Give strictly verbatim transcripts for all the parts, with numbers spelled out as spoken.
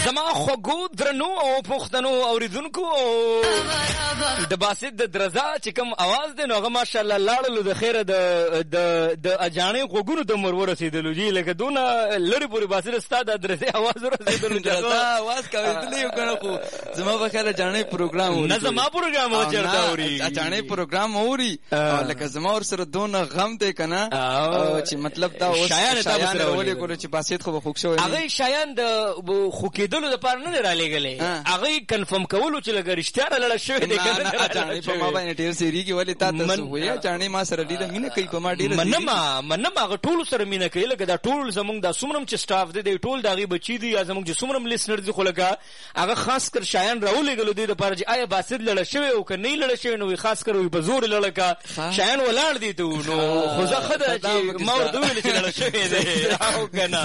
زما خوږو درنو او پښتنو اوریدونکو د باسط د درزا چې کوم आवाज دی نو هغه ماشاءالله لاړلو د خیره د د د اجانې خوګونو د مر ورسېدلو جی لکه دونه لری پوری باسط استاد د درزه आवाज ورسېدلو درزا आवाज کوي دلی کنه خو زما په خیره اجانې پروګرام و نه زما پروګرام و چرته اوري اجانې پروګرام اوري لکه زما ور سره دونه غم دی کنه چې مطلب دا اوس شایان تاسو سره ولې کوله چې باسط خو خوښ شوی هغه شایان د خو کېدلو د پاره نه را لګلې هغه کنفرم کولو چې لګر اشتاره لړ شوی دی کنه اجانې په ما باندې ډیر سری کې ولې تاسو وې اجانې ما سره ډیره مینه کوي په ما ډیره منما منما هغه ټول سره مینه کوي لکه دا ټول زمونږ د سومرم چې سټاف دی ټول دغه بچی دی یا زمونږ چې سومرم لیسنر دي خو لکه هغه خاص کر شایان راولېګلو دی د پاره چې آیا باسط لړ شوی او کنه لړ شوی نو خاص کر وي په زور لړکا شایان ولاړ دی ته نو خو زه خدای چې ما ورته ویل چې لړ شوی دی او کنه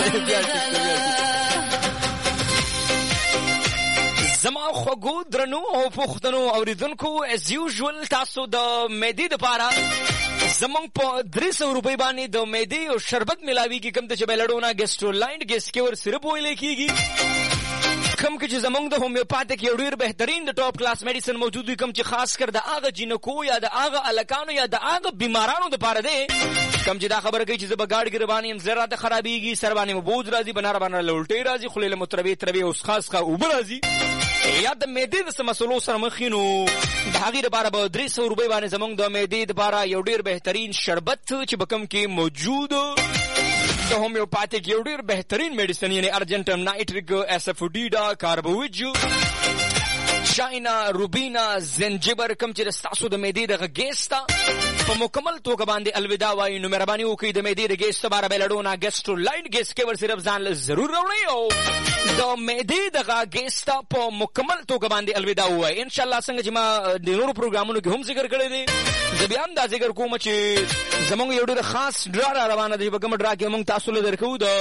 زما خوږو درنو او پښتنو اوریدونکو as usual تاسو د مېدی د پاره زمونږ په درې سوه روپۍ باندې د مېدی او شربت ملاویږي کوم ته چې بیلډونا ګیسټرولاینډ ګیسکیور سیرپ ویل کیږي کوم چې زمونږ د هومیوپاتیک یو ډیر بهترین د ټاپ کلاس میډیسن موجود وي کوم چې خاص کر د هغه جینکو یا د هغه الکانو یا د هغه بیمارانو د پاره دی کوم چې دا خبره کوي چې زه به ګاډ کې روان یم زړه ته خرابېږي سر باندې مو بوج راځي بنار باندې لولټۍ راځي خولې له متربي تربي اوس خاص کا اوبه راځي یا د معدې د مسلو سره مخینو د هغې لپاره به درې سوه روپۍ باندې زمونږ د معدې لپاره یو ډیر بهترین شربت چې به کوم کې موجود د هومیوپاتیک یو ډیر بهترین میډیسن یعنی ارجنټم نایټریک اسفوډیډا کاربوویج شاینا روبینا زنجبر کوم چې ستاسو د معدې دغه ګیس ته په مکمل توګه باندې الوداع وایي نو مهرباني وکړئ د معدې د ګیس لپاره بیلډونا ګیسټرولاینډ ګیس کیور سیرپ ځان له ضرور راوړئ او د معدې دغه ګیس ته په مکمل توګه باندې الوداع ووایي ان شاء الله څنګه چې ما د نورو پروګرامونو کې هم ذکر کړی دی زه بیا هم دا ذکر کوم چې زمونږ یو ډېر خاص ډرا را روانه دی په کومه ډرا کې موږ تاسو له درکوو د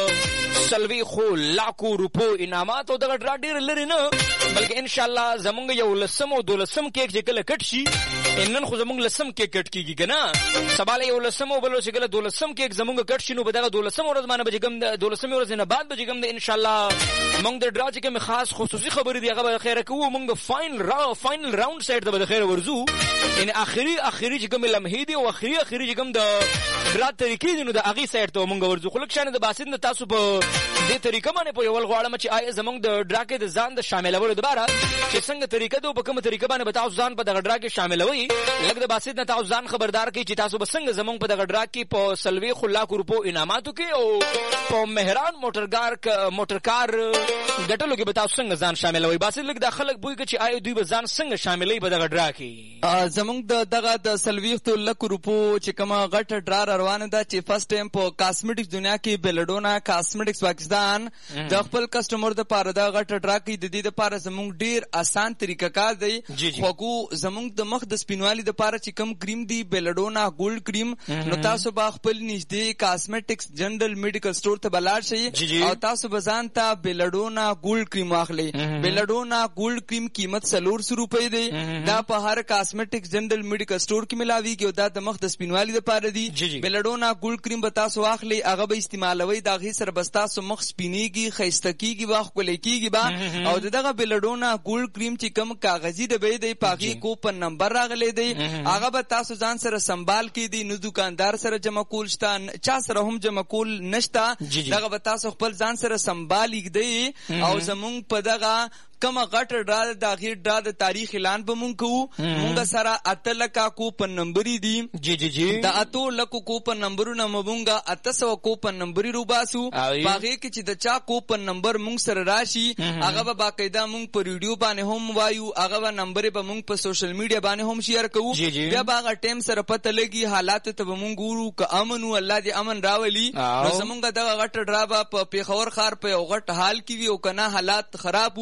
څلوېښتو لاکو روپو انعامات او دغه ډرا ډېر لرې نه بلکې ان شاء الله زمونږ یو لسم او دولسم کیک چې کله کټ شي نن خو زمونږ لسم کیک کټ کیږي که نه سبا له یو لسم او بل چې کله دولسم کیک زمونږ کټ شي نو به دغه دولسم ورځ باندې به چې کوم د دولسمې ورځې نه بعد به چې کوم د ان شاء الله موږ د ډرا چې کومې خاص خصوصي خبرې دي هغه به خیره کوو موږ فاینل را فاینل راوند سایډ ته به د خیره ورځو یعنې آخري آخري چې کومې لمحې دي او آخري آخري چې کوم د ډرا طریقې دي نو د هغې سایډ ته به موږ ورځو خو لږ شانې د باسط نه تاسو په دې طریقه باندې پوهول غواړم چې آیا زمونږ د ډرا کې د ځان د شاملولو دپاره چې څنګه طریقه ده او په کومه طریقه باندې به تاسو ځان په دغه ډرا کې شاملوئ لږ د باسط نه تاسو ځان خبردار کړئ چې تاسو به څنګه زمونږ په دغه ډرا کې په څلوېښتو لاکو روپو انعاماتو کې او په مهران موټرګار موټرکار ګټلو کې به تاسو څنګه ځان شاملوئ باسط لږ دا خلک پوهېږي چې آیا دوی به ځان څنګه شاملوي په دغه ډرا کې زمونږ د دغه د څلوېښتو لکو روپو چې کومه غټه ډرا را روانه ده چې فرست ټایم په کاسمیټکس دنیا کې بیلډونا کاسمیټکس پاکستان د خپل کسټمر دپاره دا غټه ډرا کوي د دې دپاره زمونږ ډېر آسان طریقه کار دی خوږو زمونږ د مخ د سپینوالي دپاره چې کوم کریم دی بیلډونا ګولډ کریم نو تاسو به خپل نږدې کاسمیټکس جنرل میډیکل سټور ته به لاړ شئ او تاسو به ځان ته بیلډونا ګولډ کریم واخلئ بیلډونا ګولډ کریم قیمت څلور سوه روپۍ دی دا په هر کاسمیټکس جنرل میډیکل سټور کې ملاویږي او دا د مخ د سپینوالي دپاره دی بیلډونا ګولډ کریم به تاسو واخلئ هغه به استعمالوئ د هغې سره به ستاسو مخ سپینېږي ښایسته کېږي به ښکلی کېږي به او د دغه بیلډونا ګولډ کریم چې کوم کاغذي ډبې دی په هغې کوپن نمبر راغلی دی هغه به تاسو ځان سره سنبال کېدی نو دکاندار سره جمع کول شته چا سره هم جمع کول نشته دغه به تاسو خپل ځان سره سنبال ایږدئ او زمونږ په دغه کومه غټه ډرا د هغې ډرا د تاریخ اعلان به مونږ کوو مونږ سره اته لکه کوپن نمبرې دي جی جی جی د اتو لکو کوپن نمبرونه مونږ اته سوه کوپن نمبرې روباسو په هغې کې چې د چا کوپن نمبر مونږ سره راشي هغه به باقاعده مونږ په ریډیو باندې هم وایو هغه به نمبرې به مونږ په سوشل میډیا باندې هم شیر کوو بیا به هغه ټایم سره پته لګي حالاتو ته به مونږ ګورو که امن و الله دې امن راولي نو زمونږ دغه غټه ډرا به په پېښور ښار په یو غټ حال کې وي او که نه حالات خراب وو نو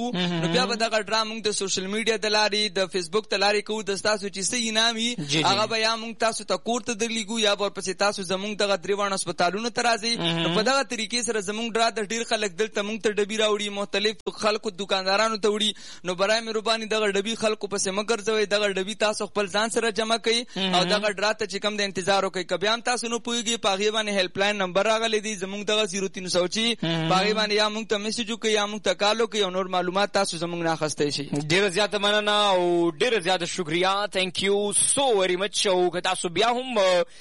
نو بیا به دغه ډرا موږ د سوشل میډیا د لارې د فیسبوک د لارې کوو د تاسو چې څه انعام وي هغه به یا موږ تاسو ته کور ته درلیږو یا ورپسې تاسو زموږ دغه درېواړو هسپتالونو ته راځئ. نو په دغه طریقې سره زموږ ډرا د ډېر خلک دلته موږ ته ډبي راوړي، مختلف خلکو دکاندارانو ته وړي. نو برای مهرباني دغه ډبي خلکو پسې مه ګرځوئ، دغه ډبي تاسو خپل ځان سره جمع کړئ او دغه ډرا ته چې کوم د انتظار وکړئ. که بیا هم تاسو نه پوهېږئ په هغې باندې هیلپ لاین نمبر راغلی دی زموږ دغه زیرو تین سو چې په هغې باندې یا موږ ته میسج وکړئ یا موږ ته کال وکړئ او نور معلومات تاسو زموږ نه اخیستی شئ. ډېره زیاته مننه او ډېره زیاته شکریه. تھینک یو سو ویری مچ. او که تاسو بیا هم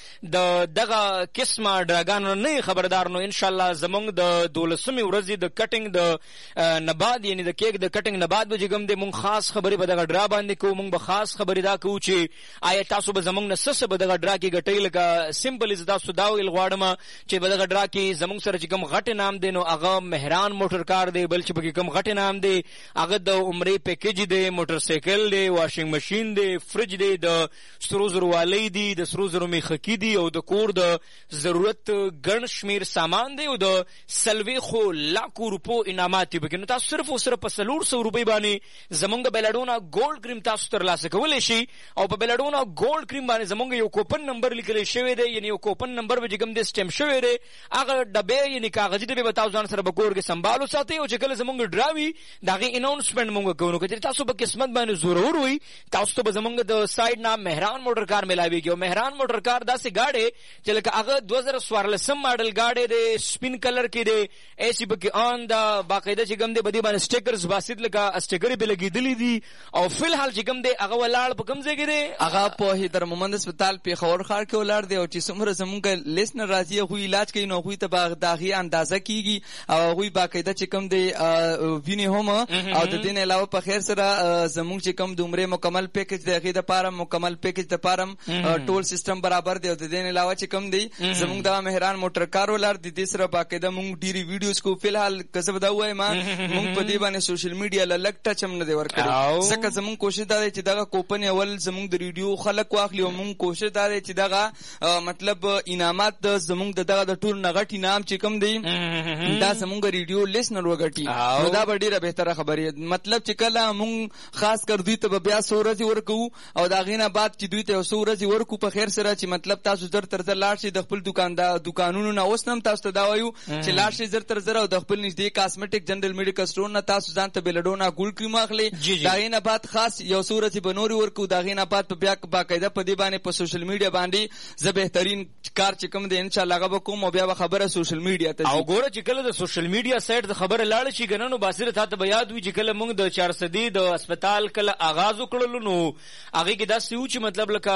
د دغه قسمه ډراګانو نه خبردار نو انشاءالله زموږ د دولسمې ورځې د کټینګ د نبات یعنی د کیک د کټینګ نبات به چې کوم دی موږ خاص خبرې په دغه ډرا باندې کوو. موږ به خاص خبرې دا کوو چې آیا تاسو به زموږ نه څه څه به دغه ډرا کې ګټئ. لکه سمپل زه تاسو دا ویل غواړم چې په دغه ډرا کې زموږ سره چې کوم غټ انعام دی نو هغه مهران موټر کار دی، بل چې پکې کوم غټ انعام دی هغه د عمرې پیکیج دی، موټر سایکل دی، واشنګ ماشین دی، فرج دی، د سرو زرو والی دی، د سرو زرو میخکي دی او د کور د ضرورت ګڼ شمیر سامان دی او د څلوېښتو لاکو روپو انعامات دي پکې. نو تاسو صرف او صرف په څلور سوه روپۍ باندې زموږ د بیلاډونا ګولډ کریم تاسو ترلاسه کولی شي. او په بیلاډونا ګولډ کریم باندې زموږ یو کوپن نمبر لیکلی شوی دی، یعنی یو کوپن نمبر به چې کوم دی سټیمپ شوی دی هغه ډبې یعنی کاغذي ډبې به تاسو ځان سره به کور کې سنبال وساتئ او چې کله زموږ ډرا وي د هغې اناونسمنټ موږ کوو. نو که چېرې تاسو په قسمت باندې زورور وي تاسو ته به زموږ د سایډ نه مهران موټر کار میلاویږي. او مهران موټر کار داسې ګاډی چې لکه هغه دوه زره څوارلسم ماډل ګاډی دی، سپین کلر کې دی، ایسي پکې آن دا باقاعده چې کوم دی په دې باندې سټیکرز باسط لکه سټیکرې پې لګېدلي دي. او فلحال چې کوم دی هغه ولاړ په کوم ځای کې دی؟ هغه په حیدر مومند هسپتال پېښور ښار کې ولاړ دی. او چې څومره زموږ لیست نه راځي هغوی علاج کوي نو هغوی ته به د هغې اندازه کېږي او هغوی باقاعده چې کوم دی وینې هم او د دې نه علاوه په خیر سره زموږ چې کوم د عمرې مکمل پیکج دی هغې دپاره مکمل پیکج دپاره ټول سیستم برابر دی. او د دې نه علاوه چې کوم دی زموږ دغه مهران موټر کار ولاړ د دې سره باقاعده موږ ډېرې ویډیوز کوو. فلحال که زه به دا ووایم موږ په دې باندې سوشل میډیا له لږ ټچ هم نه دی ورکړی، ځکه زموږ کوشش دا دی چې دغه کوپن اول زموږ د ریډیو خلک واخلي او موږ کوشش دا دی چې دغه مطلب انعامات د زموږ د دغه د ټول نه غټ انعام چې کوم دی دا زموږ ریډیو لیست نه وګټي. نو دا به ډېره بهتره خبرې مطلب چې کله موږ خاص کر دوی ته به بیا څو ورځې ورکوو او د هغې نه بعد چې دوی ته یو څو ورځې ورکوو په خیر سره چې مطلب تاسو زر تر زر لاړ شئ د خپل دوکاندار دوکانونو نه. اوس هم تاسو ته دا وایو چې لاړ شئ زر تر زر او د خپل نږدې کاسمیټک جنرل میډیکل سټور نه تاسو ځان ته بیلاډونا ګولډ کریم اخلئ. د هغې نه بعد خاص یو څو ورځې به نورې ورکوو، د هغې نه بعد په بیا باقاعده په دې باندې په سوشل میډیا باندې زه بهترین کار چې کوم دی انشاءالله هغه به کوم او بیا به خبره سوشل میډیا ته ځي. او ګوره چې کله د سوشل میډیا سایټ د خبره لاړه شي که نه نو باسره تا ته به یاد وي چې کله موږ د چارسدي د هسپتال کله آغاز وکړلو نو هغې کې داسې و چې مطلب لکه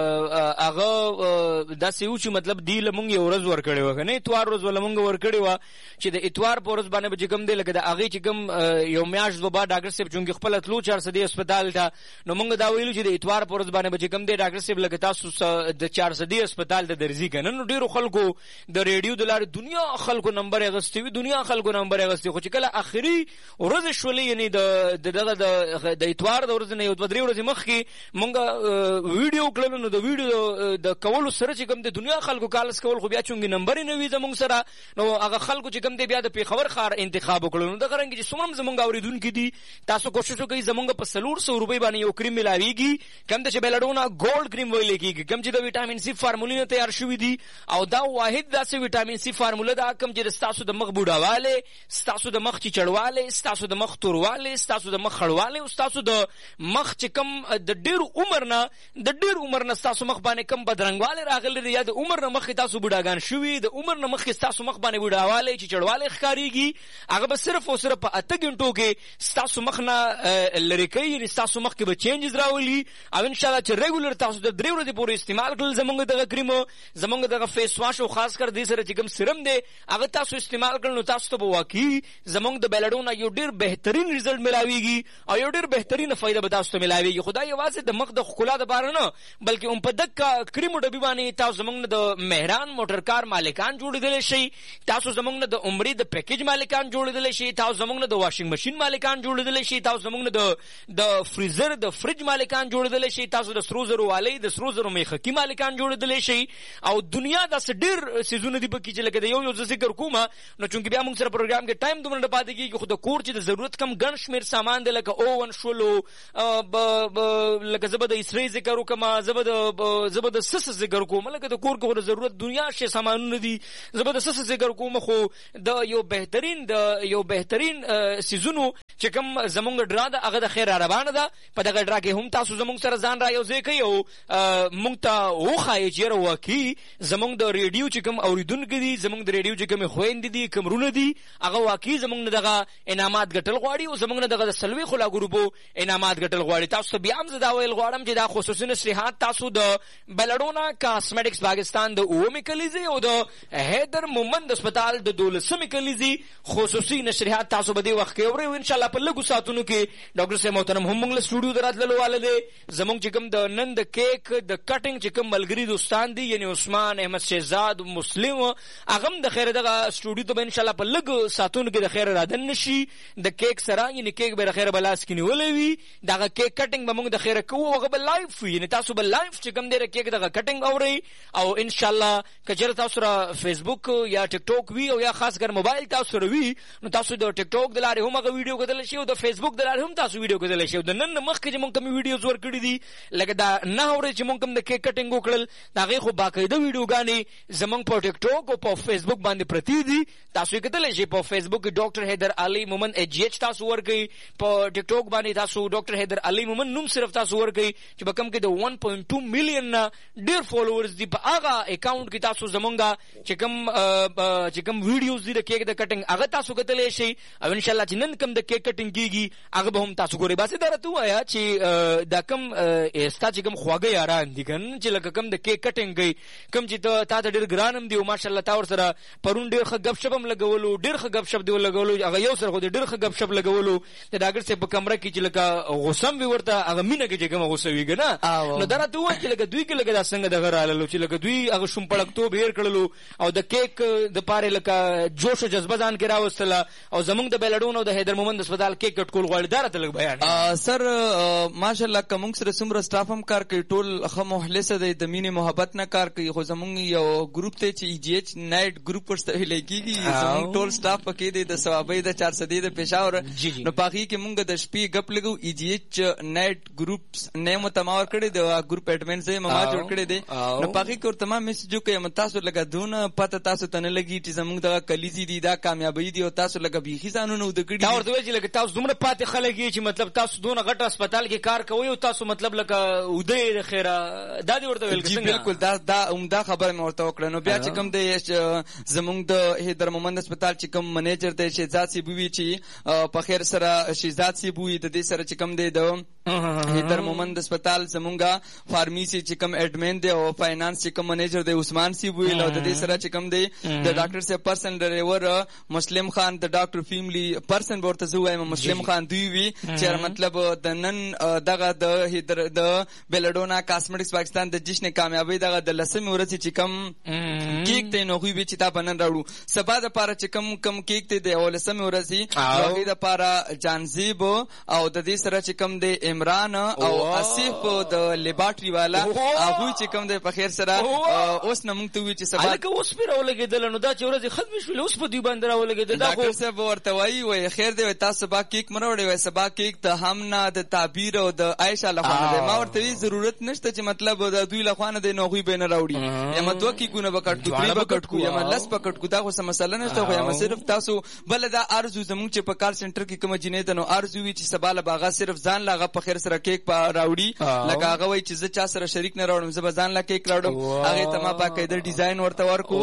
هغه داسې و چې مطلب دی له موږ یو ورځ ورکړې وه که نه اتوار ورځ وله موږ ورکړې وه چې د اتوار په ورځ باندې به چې کوم دی لکه د هغې چې کوم یو میاشت دوه بعد ډاکټر صاحب چونکې خپله تلو چارسدي هسپتال ته نو موږ دا ویلو چې د اتوار په ورځ باندې به چې کوم دی ډاکټر صاحب لکه تاسو د چارسدي هسپتال ته درځي که نه نو ډېرو خلکو د ریډیو د لارې دنیا خلکو نمبر اخیستی وي دنیا خلکو نمبر اخیستی خو چې کله آخري ورځې شولې یعنې د دغه د اتوار د ورځې نه یو دوه درې ورځې مخکې مونږ ویډیو کړلو نو د ویډیو د کولو سره چې کوم د دنیا خلکو کالس کول خو بیا چونګې نمبر یې نه وي زمونږ سره نو هغه خلکو چې کوم دی بیا د پېښور ښار انتخاب وکړلو. نو دغه رنګې چې څومره هم زمونږ اورېدونکي دي تاسو کوشش وکړئ زمونږ په څلور سوه روپۍ باندې یو کریم میلاویږي کوم ته چې بیلاډونا ګولډ کریم ویلی کېږي کوم چې د ویټامین سی فارمولې نه تیار شوي دي او دا واحد داسې ویټامین سی فارموله ده کوم چې ستاسو د مخ بوډاوالی ستاسو د مخ چیچړوالی ستاسو د مخ توروالی ستاسو د مخ خړوالی او ستاسو د مخ چې کوم د ډېر عمر نه د ډېر عمر نه ستاسو مخ باندې کوم بدرنګوالی راغلی دی یا د عمر نه مخکې تاسو بوډاګان شوي د عمر نه مخکې ستاسو مخ باندې بوډاوالی چیچړوالی ښکارېږي هغه به صرف او صرف په اته ګنټو کې ستاسو مخ نه لرې کوي یعنې ستاسو مخ کې به چینجز راولي او انشاءالله چې ریګولر تاسو د درې ورځې پورې استعمال کړل زمونږ دغه کریم زمونږ دغه فیس واش او خاص کر دې سره چې کوم سرم دی هغه تاسو استعمال کړل نو تاسو ته به واقعي زمونږ د بیلاډونا یو ډېر بهترین ریزلټ میلاویږي او یو ډېر بهترینه فایده به تاسو ته میلاویږي. خو دا یوازې د مخ د ښکلا دپاره نه بلکې هم په دغه کریمو ډبي باندې تاسو زمونږ نه د مهران موټر کار مالکان جوړېدلی شئ تاسو زمونږ نه د عمرې د پیکیج مالکان جوړېدلی شئ تاسو زمونږ نه د واشنګ ماشین مالکان جوړېدلی شئ تاسو زمونږ نه د د فریزر د فرج مالکان جوړېدلی شئ تاسو د سرو زرو والی د سرو زرو میخکي مالکان جوړېدلی شئ او دنیا داسې ډېر څیزونه دي پکې چې لکه د یو یو زه ذکر کومه نو چونکې بیا موږ سره پروګرام کې ټایم دومره نه پاتې کېږي خو د کور چې د ضرورت کم ګڼ شمېر سامان دی لکه اوون شولو لکه زه به د اسرې ذکر وکړم زه به د زه به د سس ذکر کوم لکه د کور کې ضرورت دنیا شي سامانونه دي زه به د سس ذکر کوم خو د یو بهترین د یو بهترین سیزونو چې کوم زمونږ ډرا ده هغه د خیر را روانه ده په دغه ډرا کې هم تاسو زمونږ سره ځان را یو ځای کوئ او مونږ ته وښایئ چې یاره واقعي زمونږ د ریډیو چې کوم اورېدونکي دي زمونږ د ریډیو چې کومې خویندې دي کوم رونه دي هغه واقعي زمونږ نه دغه انعامات ګټل غواړي او زمونږ نه دغه د څلوېښتو لا ګروپو انعامات ګټل غواړي تاسو ته بیا هم زه دا ویل غواړم چې دا خصوصي نشریحات تاسو د بلډونا کاسمیټکس پاکستان د اوومې کلیزې او د حیدر مومند هسپتال د دولسمې کلیزې خصوصي نشریحات تاسو به دې وخت کې اورئ او انشاءالله په لږو ساعتونو کې ډاکټر صاحب محترم هم موږ له سټوډیو ته راتللو واله دی زموږ چې کوم د نن د کیک د کټینګ چې کوم ملګري دوستان دي یعنې عثمان احمد شهزاد مسلم هغه هم د خیره دغه سټوډیو ته به انشاءالله په لږو ساعتونو کې د خیره رادن نشي د کیک سره یعنې کیک به د خیره به لاس کې نیولی وي دغه کیک کټینګ به موږ د خیره کوو هغه به لایف وي یعنې تاسو به لایف چې کوم دی د کیک دغه کټینګ اورئ او انشاءالله که چېرې تاسو سره فیسبوک یا ټیک ټاک وي او یا خاص کر موبایل تاسو سره وي نو تاسو د ټیک ټاک د لارې هم هغه ویډیو کتلی شي او د فیسبوک د لارې هم تاسو ویډیو کتلی شي او د نن نه مخکې چې مونږ کومې ویډیوز ورکړي دي لکه دا نهه ورځې چې مونږ کوم د کیک کټینګ وکړل د هغې خو باقاعده ویډیوګانې زموږ په ټیک ټاک او په فیسبوک باندې پرتې دي تاسو یې کتلی شئ په فیسبوک کې ډاکټر حیدر علي مومند ایچ جی ایچ تاسو ورکوئ په ټیک ټاک باندې تاسو ډاکټر حیدر علي مومند نوم صرف تاسو ورکوئ چې په کوم کې د ون پوینټ ټو میلیون نه ډېر فالوورز دي په هغه اکاونټ کې تاسو زمونږ چې کوم چې کوم ویډیوز دي د کیک د کټینګ هغه تاسو کتلی شئ او انشاءالله چې نن کوم د کیک کټینګ کېږي هغه به هم تاسو ګورئ باسې دا راته ووایه چې دا کوم ستا چې کوم خواږه یاران دي که نه چې لکه کوم د کیک کټینګ کوي کوم چې ته تا ته ډېر ګران هم دي او ماشاءالله تا ورسره پرون ډېر ښه گپ شپ هم لګولو ډېر ښه گپ شپ دې ولګولو هغه یو سره خو دې ډېر ښه گپ شپ لګولو د ډاکټر صاحب په کمره کې چې لکه غوسه هم وي ورته هغه مینه کې چې کومه غوسه وي که نه نو دا راته ووایه چې لکه دوی کې لکه دا څنګه دغه راللو چې لکه دوی هغه شومپړکتوب هېر کړلو او د کیک دپاره لکه جوش او جذبه ځان کې راوستله او زمونږ د بیلډون او د حیدر مومند هسپتال کیک کټ کول غواړي دا راته لږ بیان سر ماشاءالله که موږ سره څومره سټاف هم کار کوي ټول ښه مخلصه دی د مینې محبت نه کار کوي خو زمونږ یو ګروپ دی چې ای جی ایچ نایټ ګروپ ورته ویلی کېږي زمونږ ټول سټاف پکې دی د ثوابۍ د چارسدې د پېښور نو په هغې کې موږ د شپې ګپ لګو ای جی ایچ نایټ ګروپ نیم ورته ما ورکړی دی ګروپ ایډمن زه یې ما جوړ کړی دی نو په هغې کې ورته ما میسج وکړی تاسو لکه دونه پته تاسو ته نه لګي چې زمونږ دغه کلیزې دي دا کامیابۍ دي او تاسو لکه بیخي ځانونه اوده کړي دا ورته وایي چې لکه تاسو دومره پاتې خلک یې چې مطلب تاسو دونه غټ هسپتال کې کار کوئ او تاسو مطلب لکه اوده یې د خیره دا دې ورته ویل که څنګه بالکل دا دا عمده خبره مې ورته وکړه نو بیا چې کوم دی زمونږ د حیدر مومند هسپتال چې کوم منیجر دی شهزاد صاحب وي چې په خیر سره شهزاد صاحب وي د دې سره چې کوم دی د حیدر مومند هسپتال زمونږ فارمیسي چې کوم ایډمن دی او فاینانس چې کوم منیجر دی عثمان صاحب وي او د دې سره چې کوم دی د ډاکټر صاحب پرسن ډرایور مسلم خان د ډاکټر فیملی پرسن به ورته زه وایم مسلم خان دوی وي چې مطلب د نن دغه د حیدر د بیلډونا کاسمیټکس پاکستان د جشن کامیابۍ دغه د لسمې ورځې چې کوم کیک دی نو هغوی وي چې تا به نن راوړو سبا دپاره چې کوم کوم کیک دی د یولسمې ورځې هغوی دپاره جانزیب او د دې سره چې کوم دی عمران او اسیف د لیبارټري والا هغوی چې کوم دی په خیر سره اوس نه موږ ته ووایي چې سبا هلکه اوس پرې راولګېدله نو دا چې ورځې ختمې شولې اوس په دوی باندې راولګېده ډاکټر صاحب ورته وایي وایي خیر دی وایي تاسو سبا کیک مه راوړئ وایي سبا کیک د همنا د تعبیر او د عایشه لخوا نه دی ما ورته وایي ضرورت نشته چې مطلب د دوی لخوا نه دی نو هغوی به یې نه راوړي یم دوه کیکونه به کټ کړو درې به کټ کړو یم لس به کټ کړو دا خو څه مسله نشته خو یم صرف تاسو بله دا ارزو زموږ چې په کال سنټر کې کومه جینۍ ده نو ارزو وي چې سبا له به هغه صرف ځان له هغه په خیر سره کیک راوړي لکه هغه وایي چې زه چا سره شریک نه راوړم زه به ځان له کیک راوړم هغې ته ما باقاعده ډیزاین ورته ورکړو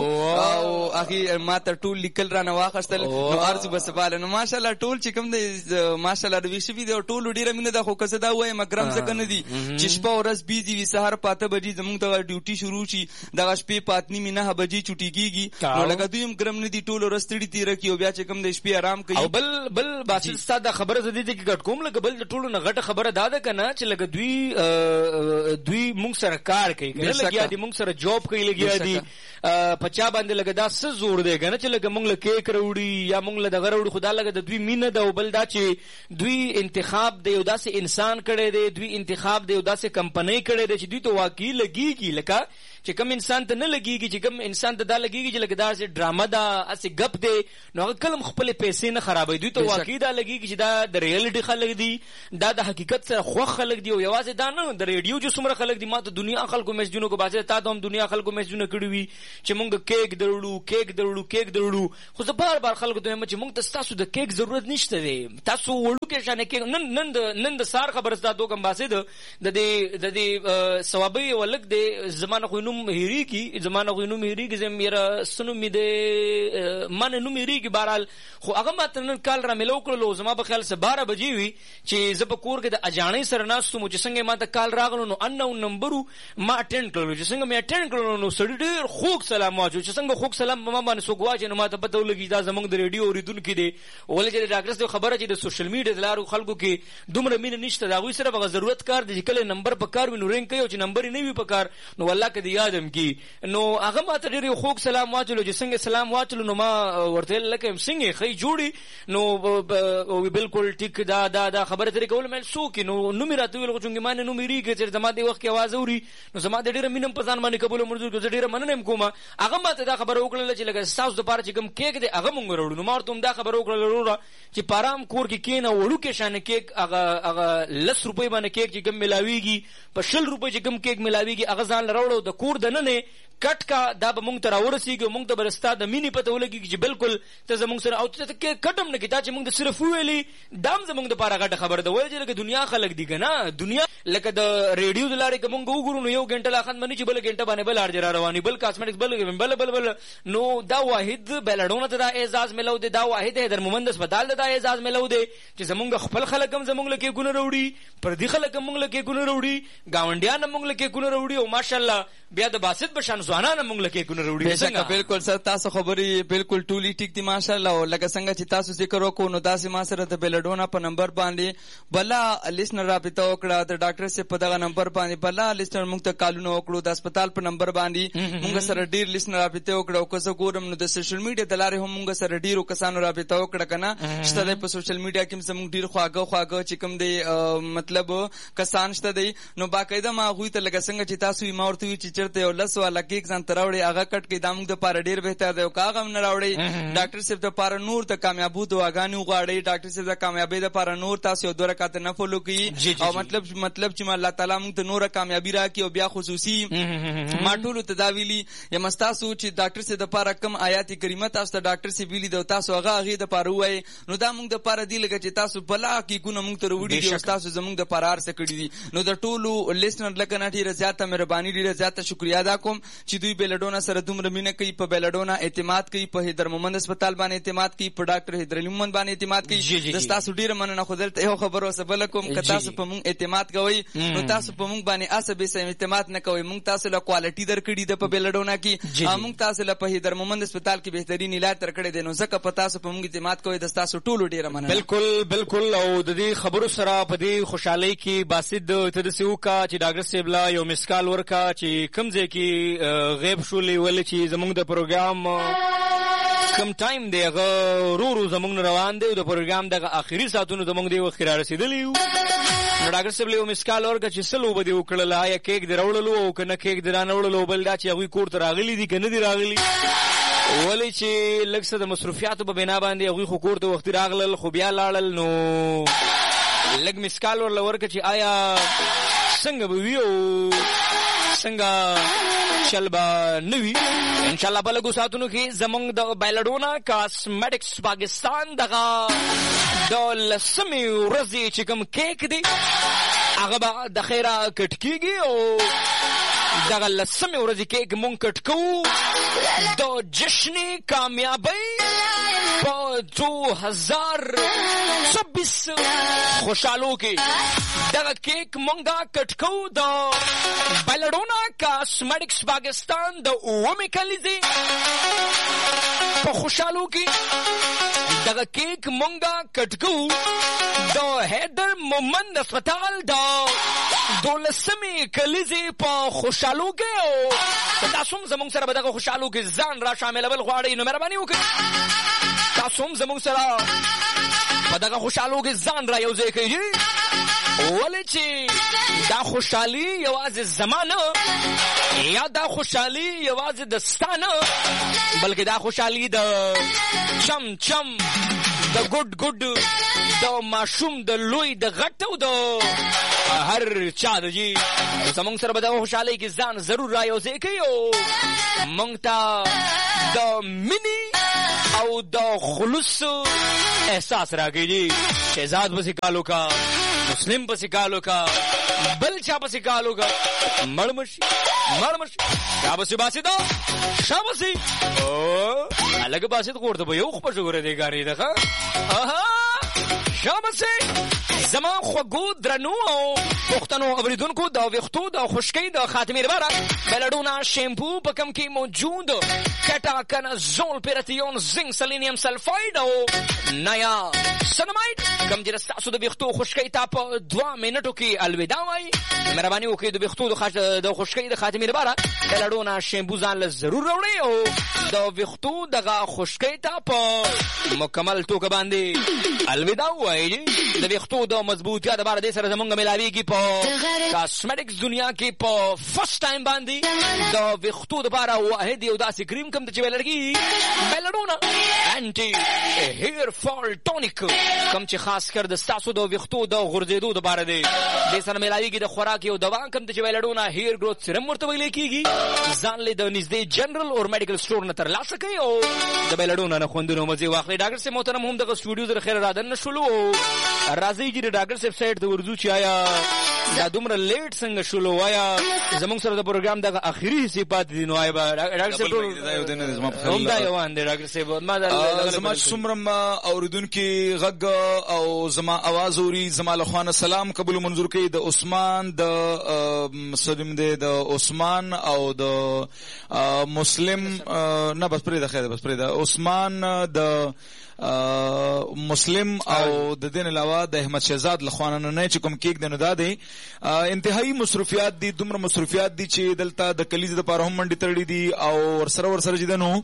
او هغې ما ته ټول لیکل رانه واخیستل نو ارزو به سبا له نو ماشاءالله ټول چې کوم دی ماشاءالله روي شوي دی او ټولو ډېره مینه ده خو که زه دا ووایم ګرم ځکه نه دي چې شپه ورځ بیزي وي سهار په اته بجې زموږ دغه ډیوټي شروع شي دغه شپې په اته نیمې نهه بجې چوټي کېږي نو لکه دوی هم ګرم نه دي ټول ورځ ستړي تېره کړي او بیا چې کوم دی شپې آرام کوي او بل بل باسل ستا دا خبره زه دې دې کې ګډ کوم لکه بل د ټولو نه غټه خبره دا ده که نه چې لکه دوی دوی موږ سره کار کوي که نه لګیا دي موږ سره جاب کوي لګیا دي پچا باندې لګه دا څه زور دی کنه چې لګه مونږ له کیک راوړي یا مونږ له دغه راوړي، خدا لګه د دوی مینه ده او بل دا چې دوی انتخاب دی یو داسې انسان کړی دی، دوی انتخاب دی یو داسې کمپنۍ کړی دی چې دوی ته واقعي لګیږي لکه چې کوم انسان ته نه لګیږي، چې کوم انسان ته دا لګیږي چې لکه دا چې ډرامه ده هسې ګپ دی، نو هغه کله خپلې پیسې نه خرابوي، دوی ته واقعي دا لګیږي چې دا د ریالټي خلک دي، دا د حقیقت سره خوښ خلک دي، او یوازې دا نه د ریډیو چې څومره خلک دي، ما ته دنیا خلکو میسجونو کو باسي، تا ته هم دنیا خلکو میسجونه کړي وي چې مونږ کیک دروړو کیک دروړو کیک دروړو، خو زه بار بار خلکو ته وایم چې مونږ ته ستاسو د کیک ضرورت نشته دی، تاسو وړوکې شانې کیک نن نن د نن د سار خبره ستا دوکم باسي ده د دې د دې ثوابي ولک د زمانه خو نوم هېریږي، زمانه خو نوم هېریږي، زه میرا سنو می د من نوم هېریږي، بهرحال خو هغه ماته نن کال را ملو کړلو، زما په خیال سه باره بجې وي چې زه په کور کې د اجاڼۍ سره ناست وم چې څنګه ما ته کال راغلو، نو انون نمبرو ما اټینډ کړلو، چې څنګه مې اټینډ کړلو نو سړي ډېر خوږ سلام واچو، چې څنګه خوږ سلام ما باندې څوک واچي نو ما ته پته ولګي دا زموږ د ریډیو اورېدونکي دی، ولې چې د ډاکټر صاحب خبره چې د سوشل میډیا د لارو خلکو کې دومره مینه نشته، د هغوی سره به ضرورت کار دی چې کله نمبر په کار وي نو رینګ کوي، او چې نمبر یې نه وي په کار نو والله که دې یاد هم کي، نو هغه ما ته ډېر یو خوږ سلام واچلو، چې څنګه سلام واچلو نو ما ورته ویل لکه څنګه ښه جوړي، نو بالکل ټیک دا دا دا خبره ترې کول مې څوک نو نوم یې راته ویل، خو چونکې ما نه نوم هېرېږي چې زما دې وخت کې اواز اوري نو زما د ډېره مینه په ځان باندې قبوله منظور کړو، زه ډېره مننه یم کومه، هغه ما ته دا خبره وکړله چې لکه ستاسو دپاره چې کوم کیک دی هغه مونږ راوړو، نو ما ورته هم دا خبره وکړله وروره چې په ارام کور کې کښېنه، وړوکې شانې کیک هغه هغه لس روپۍ باندې کیک چې کوم میلاویږي، په شل روپۍ چې کوم کیک میلاویږي هغه ځان له راوړو، د کور دننه کټ کا دا به مونږ ته راورسېږي، مونږ ته به ستا د مینې پته ولګېږي چې بالکل ته زمونږ سره، او ته کیک کټ هم نه کړې، دا چې مونږ د صرف وویلې دا هم زمونږ دپاره غټه خبره ده، وایي چې لکه دنیا خلک دي که نه، دنیا لکه د ریډیو د لارې که مونږ وګورو نو یو ګنټه لا ختمه نه چې بله ګنټه باندې بل ارجه را رواني، بل کاسمیټکس بل بل بل بل نو دا واحد بیلډونه ته دا اعزاز ملو دی، دا واحد حیدر مومند هسپتال ته دا اعزاز ملو دی چې زمونږ خپل خلک هم زمونږ له کیکونه راوړي، پردي خلک هم مونږ له کیکونه راوړي، ګاونډیان هم مونږ له کیکونه راوړي، او ماشاءالله بیا د باسط بشان ځوانان هم مونږ له کیکونه راوړي. بېشکه بالکل سر تاسو خبرې بالکل ټولې ټیک دي ماشاءالله، او لکه څنګه چې تاسو ذکر وکړو نو داسې ما سره د بیلډونه په نمبر باندې بله لیسنر رابطه وکړه، د ډاکټر صاحب په دغه نمبر باندې بله لیسنر موږ ته کالونه وکړو، د هسپتال په نمبر باندې موږ سره ډېر لیسنر رابطه وکړه، او که زه ګورم نو د سوشل میډیا د لارې هم موږ سره ډېرو کسانو رابطه وکړه که نه شته دی، په سوشل میډیا کې هم زموږ ډېر خواږه خواږه چې کوم دی مطلب کسان شته دی، نو باقاعده ما هغوی ته لکه څنګه چې تاسو یې ما ورته وي چې چېرته یو لس والا کیک ځان ته راوړئ هغه کټ کړئ، دا موږ دپاره ډېر بهتر دی، او که هغه هم نه راوړئ ډاکټر صاحب دپاره نور د کامیابو دعاګانې وغواړئ، ډاکټر صاحب د کامیابۍ دپاره نور تاسو یو دوه رکعته نفل وکړئ، او مطلب مطلب چې الله تعالی موږ ته نوره کامیابي راکړي، او بیا خصوصي ما ټولو ته دا ویلي یم ستاسو چې ډاکټر صاحب دپاره کوم آیات کریمه تاسو ته ډاکټر صاحب ویلي ده، تاسو هغه هغې دپاره ووایئ، نو دا موږ دپاره دي لکه چې تاسو بلا کیکونه موږ ته راوړي دي، او تاسو زموږ دپاره هر څه کړي دي، نو د ټولو لیسنر لکه نه ډېره زیاته مهرباني ډېره زیاته شکریه ادا کوم چې دوی بیلډونه سره دومره مینه کوي، په بیلډونه اعتماد کوي، په حیدر مومند هسپتال باندې اعتماد کوي، په ډاکټر حیدر علي مومند باندې اعتماد کوي، د ستاسو ډېره مننه. خو دلته یو خبره اوسه بله کوم، که تاسو په موږ اعتماد کوئ نو تاسو په موږ باندې اسه بېسه اعتماد نه کوئ، موږ تاسو له کوالټي درکړي ده په بیلډونه کې، موږ تاسو له په حیدر مومند هسپتال کې بهترین علاج درکړی دی، نو ځکه په تاسو په موږ اعتماد کوئ، د ستاسو ټولو ډېره مننه. بالکل بالکل، او د دې خبرو سره په دې خوشحالۍ کې باسط ته داسې وکړه چې ډاکټر صاحب له یو مسکال ورکړه چې کوم ځای کې غیب شولې، ولې چې زموږ د پروګرام کم ټایم دی هغه ورو ورو زموږ نه روان دی، او د پروګرام دغه آخري ساعتونو زموږ دې وخت کې را رسېدلي یو، نو ډاکټر صاحب له یو مسکال ورکړه چې څه لوبه دې وکړله، آیا کیک دې راوړلو او که نه کیک دې را نه وړلو، بل دا چې هغوی کور ته راغلي دي که نه دي راغلي، ولې چې لږ څه د مصروفیاتو په بنا باندې هغوی خو کور ته وختي راغلل، خو بیا لاړل، نو لږ مسکال ورله ورکړه چې آیا څنګه به وي او څنګه چل به نه وي. انشاءالله په لږو ساعتونو کې زموږ د بیلډونه کاسمیټکس پاکستان دغه د لسمې ورځې چې کوم کیک دی هغه به د خیره کټ کېږي، او دغه لسمې ورځې کیک مونږ کټ کوو د جشن کامیابۍ په دو هزار چوبیس خوشحالو کې دغه کیک مونږه کټ کوو د بیلډونه کاسمیټکس پاکستان د اوومې کلیزې په خوشحالو کې دغه کیک مونږه کټ کوو د حیدر مومند اسپتال د دولسمې کلیزې په خوشحالو کې او تاسو هم زموږ سره به دغه خوشحالو کې ځان را شاملول غواړئ نو مهرباني وکړئ تاسو هم زموږ سره په دغه خوشحالو کې ځان را یو ځای کړئ ولې چې دا خوشحالي یوازې زما نه یا دا خوشحالي یوازې د ستا نه بلکې دا خوشحالي د چم چم د ګډ ګډ د ماشوم د لوی د غټ او د هر چا د جی زمونږ سره به دغه خوشحالۍ کې ځان ضرور را یو ځای کوي او مونږ ته د مینې او د خلوص احساس راکوي شهزاد پسې کالو کا مسلم پسې کالو کا بل چا پسې کالو کا مړ مشي مړ مشي شا پسې باسي دا شا پسې او الګ باسي د کوړه به یو خو په شګوره دی ګاری ده اها شا پسې زما خوږو درنو او پښتنو اوریدونکو د ویښتو د خشکۍ د خاتمې لپاره بلډونا شیمپو په کم کې موجود کټاکنازول پیراتیون زنک سلینیم سلفاید او نیا سنماید کم چې ستاسو د ویښتو خشکۍ ته په دوه منټو کې الوداع وایي مهرباني وکړئ د ویښتو د خشکۍ د خاتمې لپاره بلډونا شیمپو ځان له ضرور راوړئ او د ویښتو دغه خشکۍ ته په مکمل توګه باندې الوداع وایي د ویښتو د مضبوطیا د بار دې سره زمونږ ملاویږي په کاسمیټکس دنیا کې په فرست ټایم باندې د ویښتو لپاره واحد یو داسې کریم کوم چې ولرګي بلډونا انټي هیر فال ټونیک کوم چې خاص کر د ستاسو د ویښتو د غورځېدو لپاره دی دې سره ملاویږي د خوراک یو دوا کوم چې بلډونا هیر گروث سیرم ورته ویل کیږي ځان له د نږدې جنرال او میډیکل سٹور نه ترلاسه کوي او د بلډونا نه خوندونو مزه واخلي ډاکټر سي محترم هم دغه سټوډیو در خیر را دن شلو راځي چې ډاکټر صاحب سایت ته ورځو چې آیا دا دومره لیټ څنګه شلو وایا زموږ سره د پروګرام دغه اخیری صفات دي نو آیا ډاکټر صاحب دا یو دنه زما په هم دا یو اند ډاکټر صاحب ما دا زما څومره اوریدونکو غږ او زما आवाज اوري زما له خوانه سلام قبول منظور کوي د عثمان د مسلم د عثمان او د مسلم نه بس پرې د خیر بس پرې د عثمان د مسلم او د دین علاوه د احمد شهزاد لخوانه نه چې کوم کېک دنه دادې انتهایی مصروفیات دي دومره مصروفیات دي چې دلته د کلیزې لپاره هم منډي تړلې دي او ورسره ورسره جدنو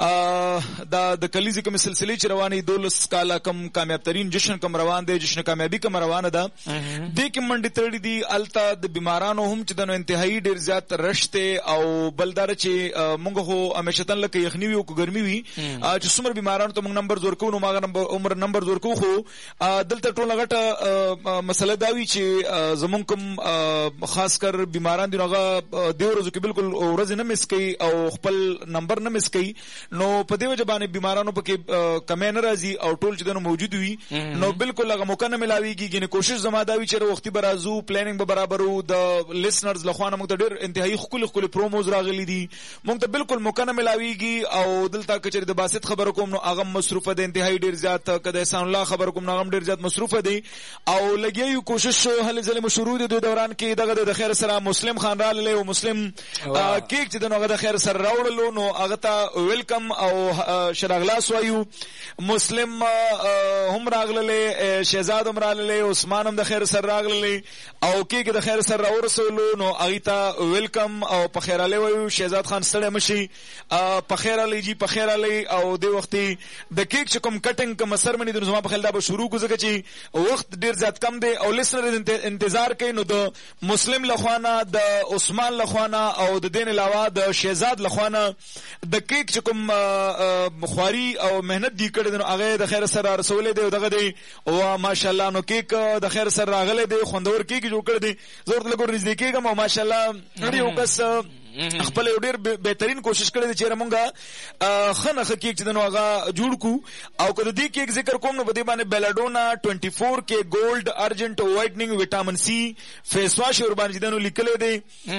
دا د کلیزې کوم سلسله چې رواني دولس کاله کم کامیاب ترين جشن کم روان دي جشن کامیابی کم روانه ده د کې منډي تړلې دي الته د بیمارانو هم چې دنو انتهایی ډیر زیات رشته او بلدار چې مونږ هو همیشتن لکه یخنی وي او ګرمي وي چې څومره بیمارانو ته مونږ نمبر زور کو نو ما عمر نمبر زور کو خو دلته ټول غټه مسله دا وی چې زمونږ کوم خاص کر بیماران دي هغه د ورځو کې بالکل ورځ نه مس کوي او خپل نمبر نه مس کوي نو په دې وجه باندې بیمارانو پکې کمه نه راځي او ټول چې دنه موجود وي نو بالکل هغه موقع نه ملاويږي ګینه کوشش زما دا وی چې وختي برازو پلانینګ به برابرو د لیسنرز لخوانه موږ ته ډېر انتهایی خپل خپل پروموز راغلي دي موږ ته بالکل موقع نه ملاويږي او دلته کچې د باسط خبر کوم نو هغه مصروفه ده انتهایی ډیر زیات کده احسان الله خبر کوم نغم ډیر زیات مصروفه دي او لګي کوشش هلې ځلې مشروع دي د دوران کې دغه د خیر سره مسلم خان را له او مسلم کیک چې دغه د خیر سره راوړلو نو هغه ته ویلکم او شراغلاس وایو مسلم هم راغله شهزاد هم راغله عثمان هم د خیر سره راغله او کیک د خیر سره راورسولو نو هغه ته ویلکم او په خیر علی وایو شهزاد خان سره مشي په خیر علی جی په خیر علی او د وختي د کیک چې کوم کټینګ کوم سرمنی د زما په خیال دا به شروع کوزه چې وخت ډیر زیات کم دی او لیسنر انتظار کوي نو د مسلم لخوانه د عثمان لخوانه او د دین علاوه د شهزاد لخوانه د کیک چې کوم خواري او مهنت دی کړي نو هغه د خیر سره رسولې دی دغه دی او ماشاءالله نو کیک د خیر سره راغله دی خوندور کیک جوړ کړ دی زور لګور نږدې کیګم او ماشاءالله یو کس خپل ډیر بهترین کوشش کړی چې رمونګه خنه کیک چې نو هغه جوړ کو او کله دې کیک ذکر کوم نو بده باندې بیلاډونا چوبیس کې گولډ ارجنٹ وایټنینګ وټامین سی فیس واش ور باندې دنو لیکل دی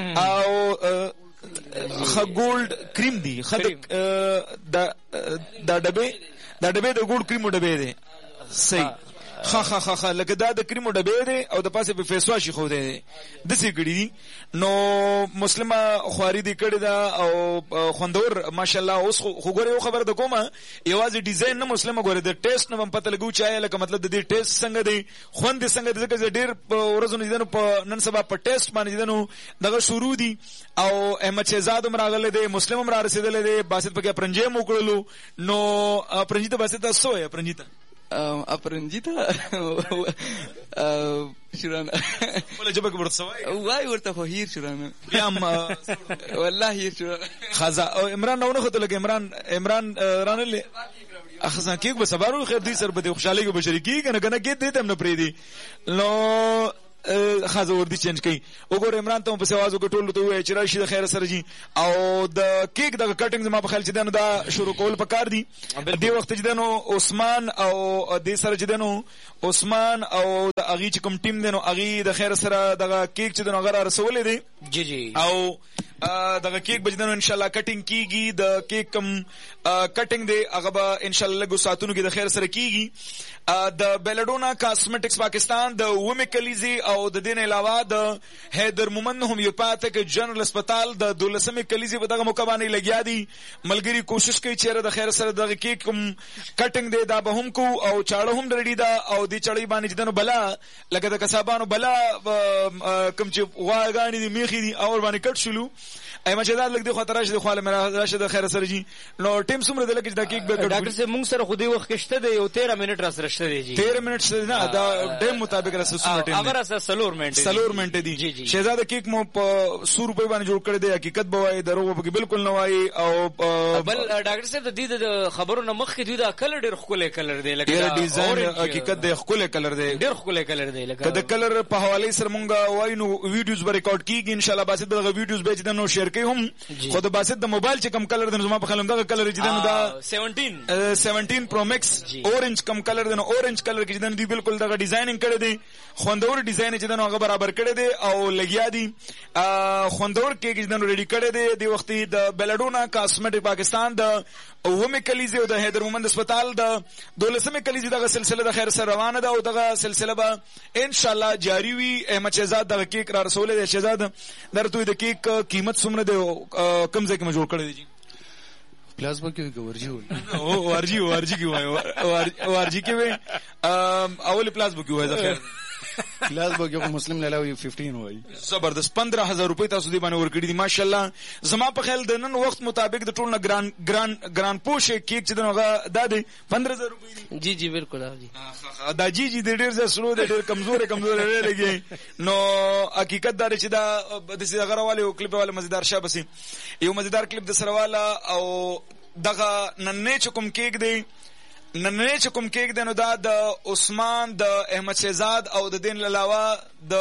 او خ گولډ کریم دی خ د د ډبه د ډبه د ګولډ کریم ډبه دی صحیح خا خا خا خا لکه دا د کریمو ډبې دی او د پاسه په فیس واش خو دی د سې کړی دي نو مسلمه خواري دی کړی دا او خوندور ماشاءالله. اوس خو ګوره یو خبر د کومه یوازې ډیزاین نه مسلمه ګوره د ټیسټ نه هم پته لګو چای لکه مطلب د دې ټیسټ څنګه دی خوند څنګه دی ځکه ډېر ورځونه دي نو په نن سبا په ټیسټ باندې دي نو دغه شروع دي او احمد شهزاد هم راغله دی مسلم هم را رسیدل دی باسط پکې پرنجې مو کړلو نو پرنجې ته باسط تاسو یې پرنجې ته اپرنجیتا شورانه ولا جبك برتسوي واي ورته خو هیر شورانه بیا والله هیر شورانه خزا عمران نو نه خته لګ عمران عمران رانه اخزان کېږي به سبارو خیر دي سر به خوشالۍ کې بشری کېږي کنه کنه کې دې تم نه پری دي نو خازه ور دي چینج کوي وګور عمران ته په سوازو کې ټول ته وای چې راشي د خیر سره جی او د کیک د کټینګ ما په خیال چې دنو دا شروع کول پکار دي د وخت چې دنو عثمان او د سره چې دنو عثمان او د اغي چې کوم ټیم دنو اغي د خیر سره د کیک چې دنو غره رسولې دي جی جی او دغه کیک بجدنو ان شاء الله کټینګ کیږي د کیک کم کټینګ دی هغه به ان شاء الله لګو ساتونو کې د خیر سره کیږي د بیلډونا کاسمیټکس پاکستان د ومه کلیزي او د دین علاوه د حیدر مومن هومیوپاتیک جنرال هسپتال د دولسمه کلیزي په دغه موقع باندې لګیا دي ملګری کوشش کوي چې د خیر سره دغه کیک کم کټینګ دی دا به هم کو او چاړه هم درډی دا او د چړې باندې دنو بلا لکه د کسابانو بلا کم چې واغانی دي میخي دي او باندې کټ شلو اېما چې دا لګ دی خاطر راشه د خاله مې راشه د خیر سره جی نو ټیم سمره د لګ د کیک به ډاکټر سے مونږ سره خو دی وخت کېشته دی یو تیرہ منټ را سره شته دی جی تیرہ منټ نه دا ټیم مطابق را سره ټیم هغه سره سلور منټ سلور منټ دی شهزاد کیک مو په سو روپے باندې جوړ کړی دی حقیقت بوای دروغ به بالکل نه وای او بل ډاکټر صاحب د دې د خبرونو مخ کې دی دا کلر ډیر خولې کلر دی لکه ډیزاین حقیقت د خولې کلر دی ډیر خولې کلر دی لکه د کلر په حواله سره مونږ وای نو ویډیوز به ریکارډ کیږي ان شاء الله باسط دغه ویډیوز به چې نو شیر کوي هم خو د باسط د موبایل چې کم کلر د زما په خلم دغه کلر چې دا سیونټین سیونټین پرو میکس اورنج کم کلر د اورنج کلر کې چې دی بالکل دغه ډیزاینینګ کړی دی خوندور ډیزاین چې دغه برابر کړی دی او لګیا دی خوندور کې چې دغه ریډي کړی دی د وخت د بیلډونا کاسمیټک پاکستان د ومه کلیزي او د حیدر مومند هسپتال د دولسمه کلیزي دغه سلسله د خیر سره روانه ده او دغه سلسله به ان شاء الله جاری وي. احمد شهزاد دغه کیک را رسولې دی شهزاد درته د کیک قیمت څومره دی کم ځای کې جوړ کړی دی پلاس به کې ورجی وای او ورجی ورجی کې وای ورجی کې وای اول پلاس به کې وای ځکه پلاس به کې مسلم لاله پندرہ وای زبردست پندرہ هزار روپۍ تاسو دی باندې ورکړي دي ماشاءالله. زما په خیال د نن وخت مطابق د ټول نه ګران ګران ګران پوش کیک چې دغه د دې پندرہ هزار روپۍ دي. جی جی بالکل جی دا جی جی د ډیر ز سلو د ډیر کمزور کمزور لري نو حقیقت دا چې دا د سي غره والے او کلیپ والے مزیدار شابه سي یو مزیدار کلیپ د سره والا او دغه نن چې کوم کیک دی نن چې کوم کیک دی نو دا د عثمان د احمد شهزاد او د دین علاوه د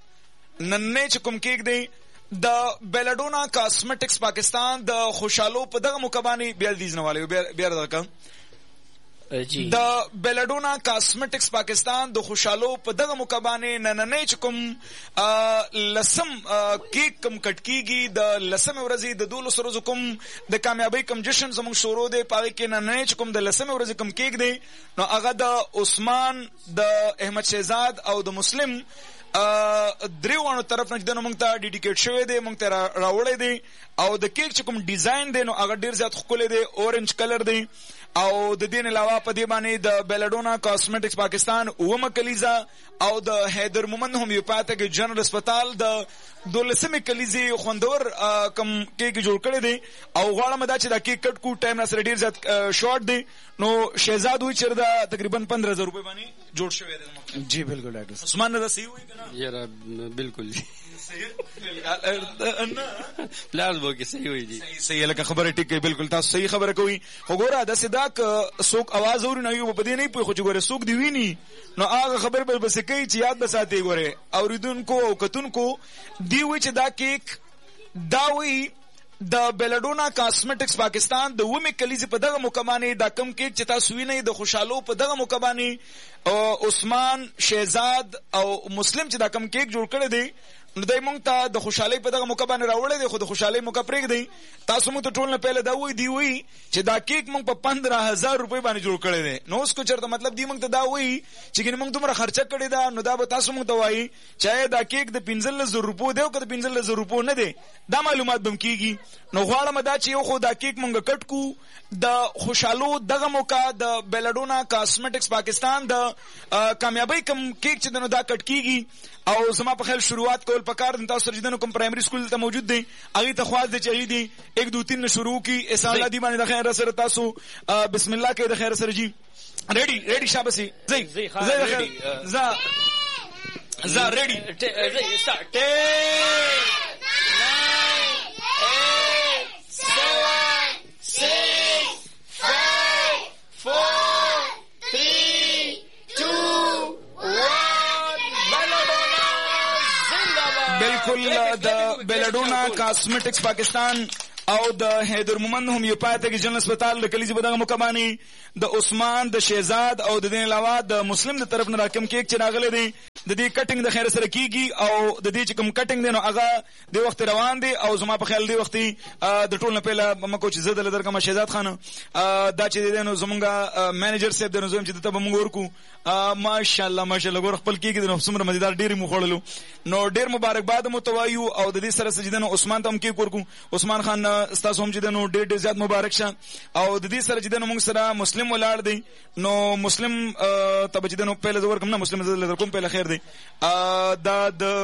نن چې کوم کیک دی د بیلډونا کاسمیټکس پاکستان د خوشالو په دغه مکبانی بیا دیزنواله بیا راکم د بیلډونا کاسمیټکس پاکستان د خوشالو په دغه مکبانه نننې چکم لسم کیک کم کټکیږي د لسم ورځې د دولس ورځې کوم د کامیابی کم جشن زموږ شروع دی پاره کې نننې چکم د لسم ورځې کم کیک دی نو هغه د عثمان د احمد شهزاد او د مسلم دریوانو طرف نه دنه مونږ ته ډیډیکیټ شوی دی مونږ ته راوړی دی او د کیک چې کوم ډیزاین دی نو هغه ډیر زیات ښکلی دی اورنج کلر دی او د دین علاوه په دې باندې د بیلډونا کاسمیټکس پاکستان اومه کلیزا او د حیدر مومند هومیوپاتیک جنرال هسپتال د دولسمه کلیزي خوندور کم کیک جوړ کړی دی او غواړم دا چې دا کیک کټ کو ټایم سره ډیر زیات شارټ دی نو شهزاد وی چر دا تقریبا پندرہ هزار روپے باندې جوړ شوی دی. جی بالکل ډاکټر عثمان دا صحیح وی کنه یاره بالکل پلاس بو کې صحیح وي دي صحیح لکه خبره ټیک بالکل تاسو صحیح خبره کوي خو ګوره د صداق سوق आवाज اوري نه یو په دې نه پوي خو چې ګوره سوق دی ویني نو هغه خبر به بس کوي چې یاد بساتي ګوره اوریدونکو او کتونکو دی وی چې دا کیک دا وی د بیلډونا کاسمیټکس پاکستان د ومه کلیزي په دغه مکمانه دا کم کیک چې تاسو وینئ د خوشالو په دغه مکمانه او عثمان شهزاد او مسلم چې دا کم کیک جوړ کړی دی نو دای مونږ ته د خوشحالۍ په دغه موقع باندې راوړی دی، خو د خوشحالۍ موقع پرېږدئ. تاسو مونږ ته ټول نه پهله دا وایي، دی وایي چې دا کیک مونږ په پندره هزار روپۍ باندې جوړ کړی دی. نو اوس کو چېرته مطلب دی مونږ ته دا وایي چې ګینې مونږ دومره خرچه کړې ده، نو دا به تاسو مونږ ته وایي چې آیا دا کیک د پنځلس زره روپو دی او که د پنځلس زره روپو نه دی، دا معلومات به م کېږي. نو غواړم دا چې یو خو دا کیک مونږ کټ کړو. د خوشحالو دغه موقع د بیلډونا کاسمیټکس پاکستان د کامیابۍ کم کیک چې د نو دا کټ کېږي. او زما په خیال شروعات کول پکار دي. تاسو سره کوم پرایمري سکول ته موجود دی هغې ته خواست دی چې هغې دي ایک دو تین نه شروع کړي. احسان الله دي باندې د خیر سره تاسو بسم الله کوي د خیر سره. جی ریډي ریډي شابسي زی زی د خیر زه زه ریډي زی سټارټ بالکل د بیلډونا کاسمیټکس پاکستان او د حیدر مومند هومیوپاتیک جنرال هسپتال د کلیزي په دغه موقع باندې د عثمان د شهزاد او د دې علاوه د مسلم د طرف نه راکم کیک چې راغلی دی د دې کټینګ د خیر سره کیږي او د دې چې کوم کټینګ دی نو هغه د وخت روان دی. او زما په خیال دی وخت د ټول نه پهله مکو چې زه دله درکړم شهزاد خان دا چې دی نو زمونږ مینیجر صاحب دی نو زه چې دته به موږ ورکو. ماشاءالله ماشاءالله ګوره خپل کیک دی نو څومره مزیدار ډېرې مو خوړلو. نو ډېر مبارکباد مو ته وایو او د دې سره چې دی نو عثمان ته هم کیک ورکو. عثمان خان ستاسو هم چې دی نو ډېر ډېر زیات مبارک شه. او د دې سره چې دی نو موږ سره مسلم ولاړ دی. نو مسلم ته به چې دی نو پهله زه ورکړم نه مسلم زه در کوم پهله خیر دی. دا د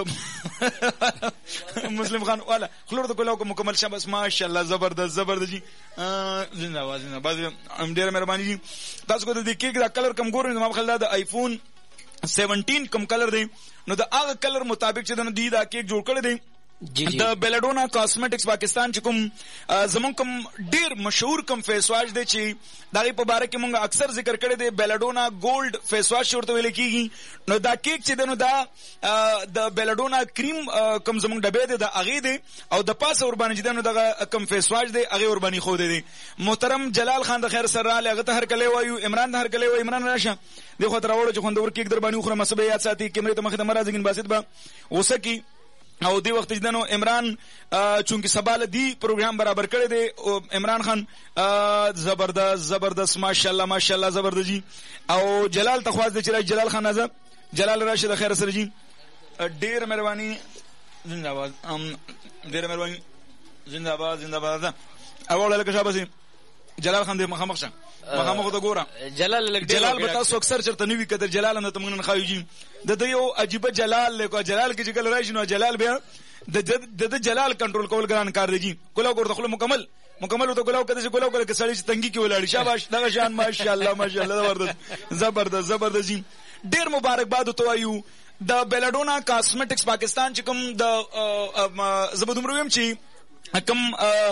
مسلم خان والا خلور د کلاو کو مکمل شاباس ماشاءالله زبردست زبردست جی زنده باد زنده باد ډېره مهرباني جی. تاسو کو د کیک دا کلر کم ګورئ زما په خیال دا د آیفون سیونټین کم کلر دی. نو د هغه کلر مطابق چې د دی دا کیک جوړ کړی دی د بیلډونا کاسمیټکس پاکستان چې کوم زمونږ کوم ډېر مشهور کوم فیس واش دی چې د هغې په باره کې مونږ اکثر ذکر کړی دی بیلډونا ګولډ فیس واش چې ورته ویلی کېږي. نو دا کیک چې دی نو دا د بیلډونا کریم کوم زمونږ ډبې دی د هغې دی او د پاسه ورباندې چې دی نو دغه کوم فیس واش دی هغې ورباندې ښودی دی. محترم جلال خان د خیر سره راغلی هغه ته هرکلی وایو. عمران ته هرکلی وایو. عمران راشه دې خوا ته راوړو چې خوندور کیک در باندې وخورم. مصبه یاد ساتي کیمرې ته مخې ته مه راځي ګین باسط به غوسه کي. او دی وخت چې نو عمران چونکه سبا له دی پروګرام برابر کړی دی عمران خان زبردست زبردست ماشاءالله ماشاءالله زبردست جی. او جلال ته خواست دی چې جلال خان نازه جلال راشه د خیر سره جی ډېر مهرباني زنده باد ډېر مهرباني زنده باد زنده باد. اول لکه شاباسي جلال خان دې مخامخ شه مخامخ ته ګوره. جلال جلال به تاسو اکثر چرته نوي کتر جلال نه ته موږ نه خایو جی د د یو عجیب جلال لیکو جلال کې چې کله راشي نو جلال بیا د د جلال کنټرول کول ګران کار دی جی. کلاو ګور خپل مکمل مکمل ته کلاو کده چې کلاو کله کې سړی چې تنګي کې ولاړی شاباش دغه شان ماشاءالله ماشاءالله زبردست زبردست زبردست جی. ډېر مبارکباد ته وایو د بیلډونا کاسمیټکس پاکستان چې کوم د زبردوم رویم چې کوم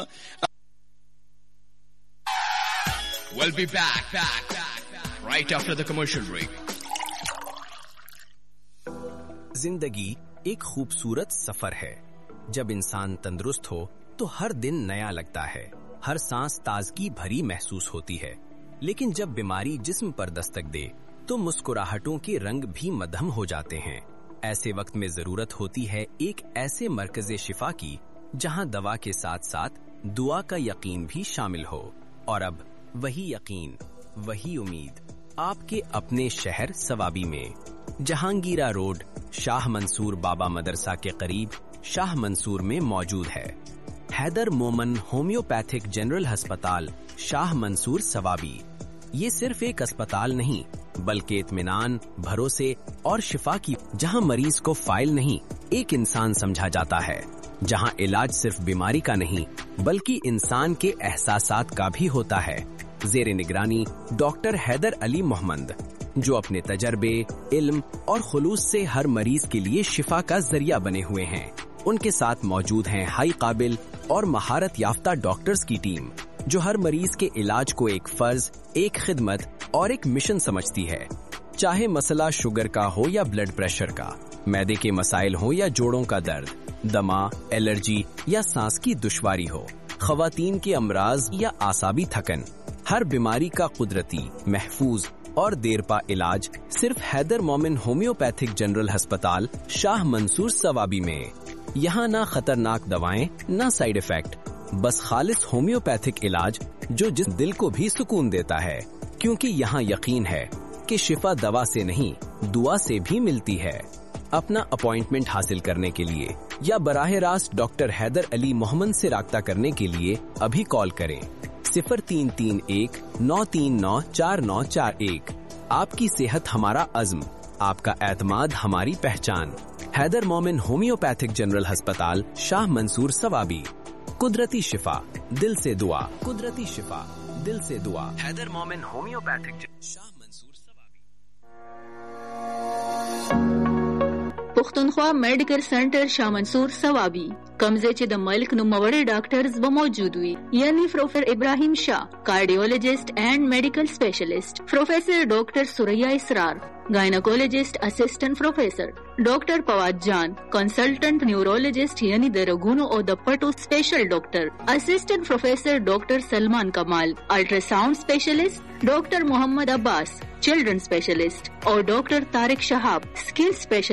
We'll be back, back, back, back, right after the commercial break. जिंदगी एक खूबसूरत सफर है. जब इंसान तंदुरुस्त हो तो हर दिन नया लगता है. हर सांस ताजगी भरी महसूस होती है. लेकिन जब बीमारी जिस्म पर दस्तक दे तो मुस्कुराहटों के रंग भी मध्यम हो जाते हैं. ऐसे वक्त में जरूरत होती है एक ऐसे मरकज़े शिफा की जहां दवा के साथ साथ दुआ का यकीन भी शामिल हो. और अब वही यकीन, वही उम्मीद आपके अपने शहर सवाबी में. जहांगीरा रोड शाह मंसूर बाबा मदरसा के करीब शाह मंसूर में मौजूद है. हैदर मोमन होम्योपैथिक जनरल अस्पताल शाह मंसूर सवाबी. ये सिर्फ एक अस्पताल नहीं बल्कि इत्मीनान, भरोसे और शिफा की जहां मरीज को फाइल नहीं एक इंसान समझा जाता है. जहां इलाज सिर्फ बीमारी का नहीं बल्कि इंसान के एहसासात का भी होता है. ज़ेरे निगरानी डॉक्टर हैदर अली मोहम्मद जो अपने तजर्बे, इल्म और खुलूस से हर मरीज के लिए शिफा का जरिया बने हुए हैं. उनके साथ मौजूद हैं हाई काबिल और महारत याफ्ता डॉक्टर्स की टीम जो हर मरीज के इलाज को एक फर्ज, एक खिदमत और एक मिशन समझती है. चाहे मसला शुगर का हो या ब्लड प्रेशर का, मैदे के मसाइल हो या जोड़ों का दर्द, दमा, एलर्जी या सांस की दुश्वारी हो, खवातीन के अमराज या आसाबी थकन, हर बीमारी का कुदरती, महफूज और देरपा इलाज सिर्फ हैदर मोमिन होम्योपैथिक जनरल अस्पताल शाह मंसूर सवाबी में. यहाँ ना खतरनाक दवाएं ना साइड इफेक्ट, बस खालिस होम्योपैथिक इलाज जो जिस दिल को भी सुकून देता है, क्योंकि यहाँ यकीन है कि शिफा दवा से नहीं दुआ से भी मिलती है। अपना अपॉइंटमेंट हासिल करने के लिए या बराह रास्त डॉक्टर हैदर अली मोहम्मद से राब्ता करने के लिए अभी कॉल करें सिफर तीन तीन एक नौ तीन नौ चार नौ चार एक। आपकी सेहत हमारा अज़्म, आपका एतमाद हमारी पहचान। हैदर मोमिन होम्योपैथिक जनरल अस्पताल, शाह मंसूर सवाबी। कुदरती शिफा दिल से दुआ, कुदरती शिफा दिल से दुआ। हैदर मोमिन होम्योपैथिक, शाह मंसूर सवाबी। پختونخوا میډیکل سنټر شاه منصور ثوابي کمزې چې د ملک نوموړي ډاکټرز به موجود وي، یعنی پروفیسر ابراهیم شاه کارډیولوژسٹ اینڈ میډیکل سپیشلسٹ، پروفیسر ډاکټر سوریا اسرار گائنیکولوجسٹ اسسٹنٹ پروفیسر، ډاکټر فواد جان کنسلټنټ نیورولوجسٹ یعنی د رګونو او د پټو سپیشل ډاکټر، اسسٹنٹ پروفیسر ډاکټر سلمان کمال الټراساؤنڈ سپیشلسٹ، ډاکټر محمد عباس چلڈرن سپیشلسٹ اور ڈاکٹر طارق شہاب اسکل سپیشلسٹ